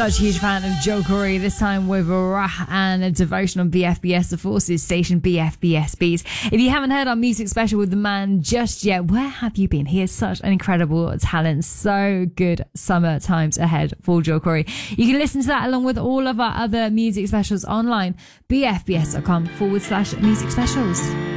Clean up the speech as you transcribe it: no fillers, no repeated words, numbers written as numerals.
Such a huge fan of Joel Corey, this time with Rah and a devotion on BFBS, the Forces station BFBS Beats. If you haven't heard our music special with the man just yet, where have you been? He is such an incredible talent. So good summer times ahead for Joel Corey. You can listen to that along with all of our other music specials online, bfbs.com/music specials.